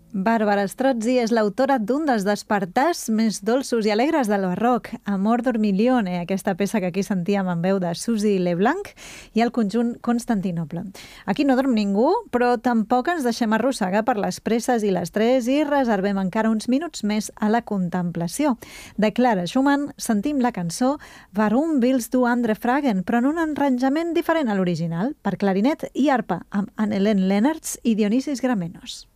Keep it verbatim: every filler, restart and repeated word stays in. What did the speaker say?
Bàrbara Strozzi és l'autora d'un dels despertars més dolços i alegres del barroc, Amor dormiglione, aquesta peça que aquí sentíem en veu de Suzy Leblanc i el conjunt Constantinople. Aquí no dorm ningú, però tampoc ens deixem arrossegar per les presses i l'estrès i reservem encara uns minuts més a la contemplació. De Clara Schumann sentim la cançó Warum willst du andere fragen, però en un arranjament diferent a l'original, per clarinet i arpa, amb Anne-Hélène Lennartz i Dionysis Gramenos.